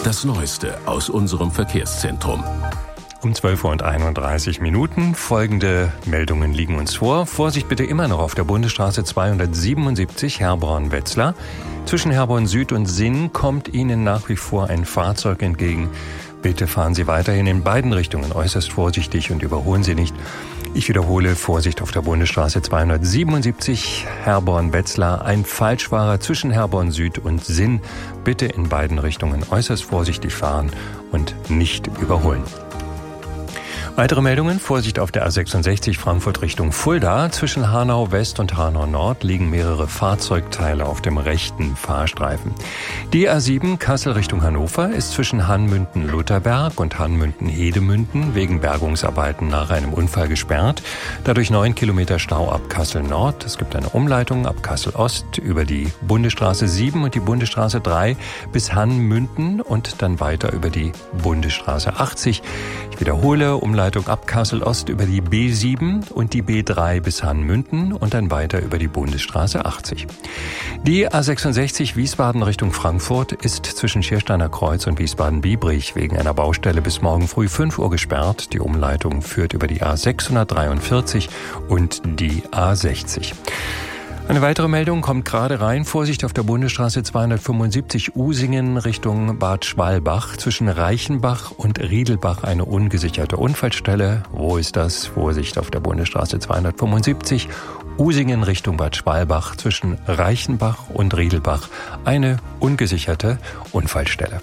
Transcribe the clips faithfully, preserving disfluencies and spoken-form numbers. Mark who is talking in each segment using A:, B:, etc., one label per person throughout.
A: Das Neueste aus unserem Verkehrszentrum.
B: Um zwölf Uhr einunddreißig Minuten. Folgende Meldungen liegen uns vor. Vorsicht bitte immer noch auf der Bundesstraße zweihundertsiebenundsiebzig Herborn-Wetzlar. Zwischen Herborn Süd und Sinn kommt Ihnen nach wie vor ein Fahrzeug entgegen. Bitte fahren Sie weiterhin in beiden Richtungen äußerst vorsichtig und überholen Sie nicht. Ich wiederhole, Vorsicht auf der Bundesstraße zweihundertsiebenundsiebzig Herborn-Wetzlar. Ein Falschfahrer zwischen Herborn Süd und Sinn. Bitte in beiden Richtungen äußerst vorsichtig fahren und nicht überholen. Weitere Meldungen. Vorsicht auf der A sechsundsechzig Frankfurt Richtung Fulda. Zwischen Hanau West und Hanau Nord liegen mehrere Fahrzeugteile auf dem rechten Fahrstreifen. Die A sieben Kassel Richtung Hannover ist zwischen Hanmünden-Lutherberg und Hanmünden-Hedemünden wegen Bergungsarbeiten nach einem Unfall gesperrt. Dadurch neun Kilometer Stau ab Kassel Nord. Es gibt eine Umleitung ab Kassel Ost über die Bundesstraße sieben und die Bundesstraße drei bis Hanmünden und dann weiter über die Bundesstraße achtzig. Ich wiederhole, Umleitung ab Kassel Ost über die B sieben und die B drei bis Hanmünden und dann weiter über die Bundesstraße achtzig. Die A sechsundsechzig Wiesbaden Richtung Frankfurt ist zwischen Schiersteiner Kreuz und Wiesbaden-Biebrich wegen einer Baustelle bis morgen früh fünf Uhr gesperrt. Die Umleitung führt über die A sechshundertdreiundvierzig und die A sechzig. Eine weitere Meldung kommt gerade rein. Vorsicht auf der Bundesstraße zweihundertfünfundsiebzig Usingen Richtung Bad Schwalbach. Zwischen Reichenbach und Riedelbach eine ungesicherte Unfallstelle. Wo ist das? Vorsicht auf der Bundesstraße zweihundertfünfundsiebzig Usingen Richtung Bad Schwalbach. Zwischen Reichenbach und Riedelbach eine ungesicherte Unfallstelle.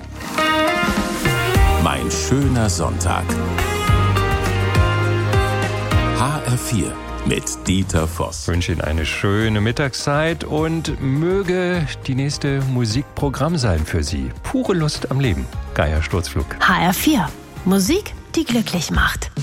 A: Mein schöner Sonntag. H R vier. Mit Dieter Voss.
B: Ich wünsche Ihnen eine schöne Mittagszeit und möge die nächste Musikprogramm sein für Sie. Pure Lust am Leben. Geier Sturzflug.
C: H R vier. Musik, die glücklich macht.